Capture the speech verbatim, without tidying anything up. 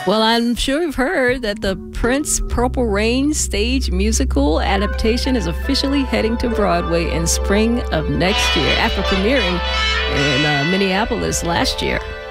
Well, I'm sure you've heard that the Prince Purple Rain stage musical adaptation is officially heading to Broadway in spring of next year after premiering in uh, Minneapolis last year.